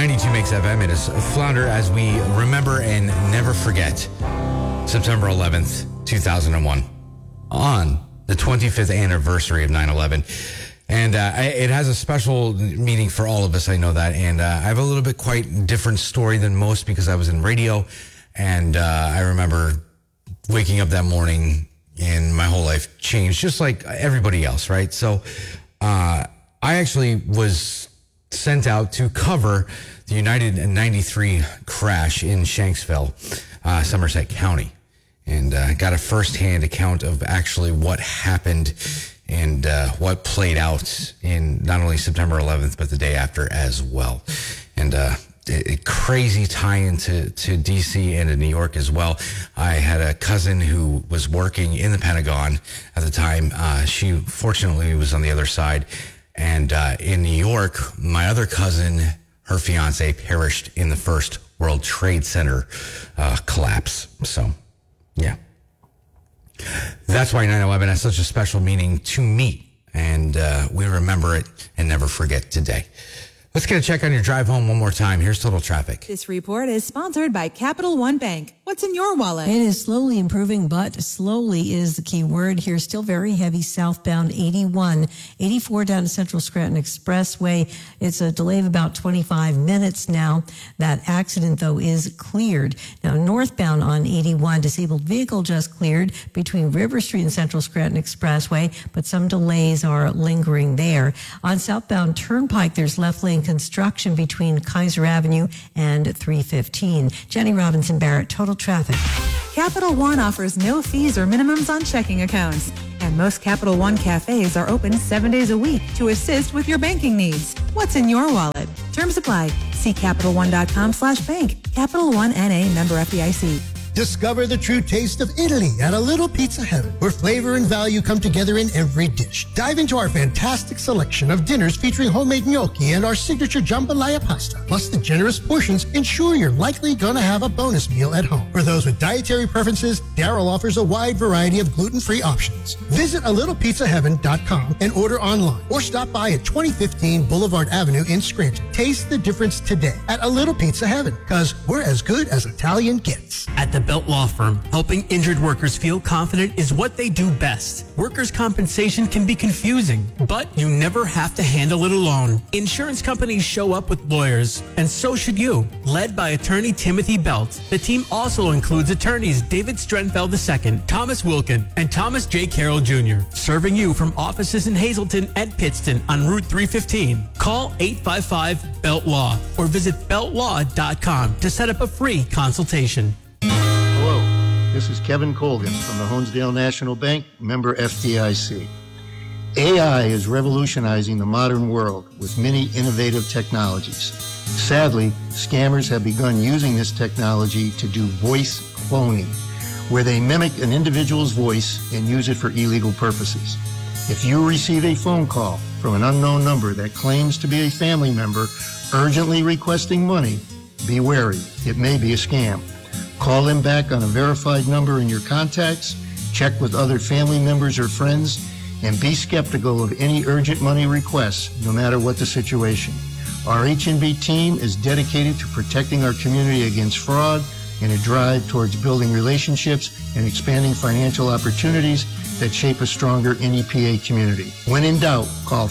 92 Makes FM. It is Flounder as we remember and never forget September 11th, 2001, on the 25th anniversary of 9/11. And it has a special meaning for all of us, I know that. And I have a little bit quite different story than most because I was in radio. And I remember waking up that morning and my whole life changed, just like everybody else, right? So I actually was sent out to cover the United 93 crash in Shanksville, Somerset County, and got a firsthand account of actually what happened and what played out in not only September 11th, but the day after as well. And a crazy tie into D.C. and to New York as well. I had a cousin who was working in the Pentagon at the time. She fortunately was on the other side. And in New York, my other cousin, her fiance, perished in the first World Trade Center collapse. So, yeah. That's why 9/11 has such a special meaning to me. And we remember it and never forget today. Let's get a check on your drive home one more time. Here's Total Traffic. This report is sponsored by Capital One Bank. What's in your wallet? It is slowly improving, but slowly is the key word here. Still very heavy southbound 81, 84 down to Central Scranton Expressway. It's a delay of about 25 minutes now. That accident, though, is cleared. Now, northbound on 81, disabled vehicle just cleared between River Street and Central Scranton Expressway, but some delays are lingering there. On southbound Turnpike, there's left lane construction between Kaiser Avenue and 315. Jenny Robinson Barrett, Total Traffic. Capital One offers no fees or minimums on checking accounts. And most Capital One cafes are open 7 days a week to assist with your banking needs. What's in your wallet? Terms apply. See CapitalOne.com/bank. Capital One N.A. member FDIC. Discover the true taste of Italy at A Little Pizza Heaven, where flavor and value come together in every dish. Dive into our fantastic selection of dinners featuring homemade gnocchi and our signature jambalaya pasta. Plus, the generous portions ensure you're likely going to have a bonus meal at home. For those with dietary preferences, Daryl offers a wide variety of gluten-free options. Visit alittle.pizzaheaven.com and order online, or stop by at 2015 Boulevard Avenue in Scranton. Taste the difference today at A Little Pizza Heaven, because we're as good as Italian gets. At the Belt Law Firm, helping injured workers feel confident is what they do best. Workers' compensation can be confusing, but you never have to handle it alone. Insurance companies show up with lawyers, and so should you. Led by attorney Timothy Belt, the team also includes attorneys David Strenfeld II, Thomas Wilkin, and Thomas J. Carroll Jr., serving you from offices in Hazleton and Pittston on Route 315. Call 855-BELT-LAW or visit beltlaw.com to set up a free consultation. This is Kevin Colgan from the Honesdale National Bank, member FDIC. AI is revolutionizing the modern world with many innovative technologies. Sadly, scammers have begun using this technology to do voice cloning, where they mimic an individual's voice and use it for illegal purposes. If you receive a phone call from an unknown number that claims to be a family member urgently requesting money, be wary. It may be a scam. Call them back on a verified number in your contacts, check with other family members or friends, and be skeptical of any urgent money requests, no matter what the situation. Our H&B team is dedicated to protecting our community against fraud in a drive towards building relationships and expanding financial opportunities that shape a stronger NEPA community. When in doubt, call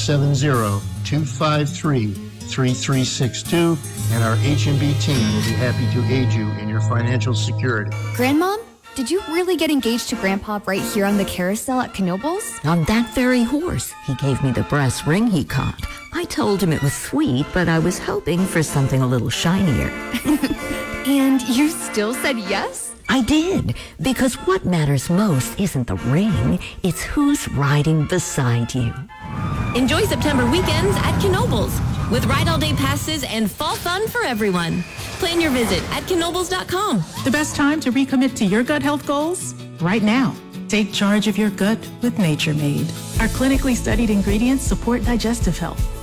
570-253-3362, and our H&B team will be happy to aid you in your financial security. Grandmom, did you really get engaged to Grandpa right here on the carousel at Knoebels? On that very horse. He gave me the brass ring he caught. I told him it was sweet, but I was hoping for something a little shinier. And you still said yes? I did, because what matters most isn't the ring, it's who's riding beside you. Enjoy September weekends at Knoebels with Ride All Day passes and fall fun for everyone. Plan your visit at Knoebels.com. The best time to recommit to your gut health goals? Right now. Take charge of your gut with Nature Made. Our clinically studied ingredients support digestive health,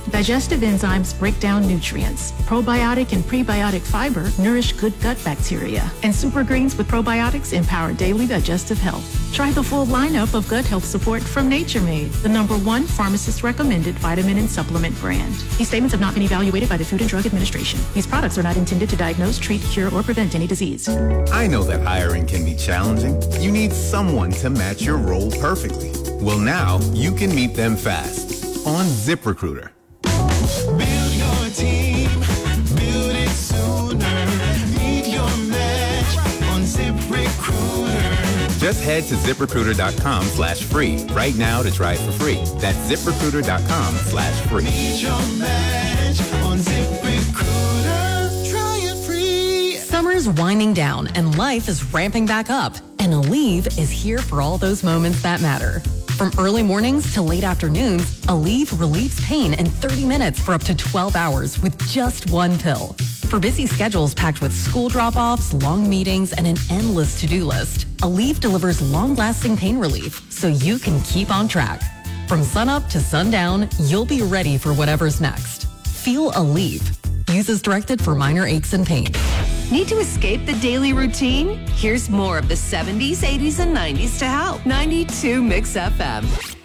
Digestive enzymes break down nutrients. Probiotic and prebiotic fiber nourish good gut bacteria. And Super Greens with probiotics empower daily digestive health. Try the full lineup of gut health support from Nature Made, the #1 pharmacist-recommended vitamin and supplement brand. These statements have not been evaluated by the Food and Drug Administration. These products are not intended to diagnose, treat, cure, or prevent any disease. I know that hiring can be challenging. You need someone to match your role perfectly. Well, now you can meet them fast on ZipRecruiter. Build your team, build it sooner. Meet your match on ZipRecruiter. Just head to ZipRecruiter.com/free right now to try it for free. That's ZipRecruiter.com/free. Meet your match on ZipRecruiter. Try it free. Summer's winding down and life is ramping back up. And Aleve is here for all those moments that matter. From early mornings to late afternoons, Aleve relieves pain in 30 minutes for up to 12 hours with just one pill. For busy schedules packed with school drop-offs, long meetings, and an endless to-do list, Aleve delivers long-lasting pain relief so you can keep on track. From sunup to sundown, you'll be ready for whatever's next. Feel Aleve. Use as directed for minor aches and pains. Need to escape the daily routine? Here's more of the 70s, 80s, and 90s to help. 92 Mix FM.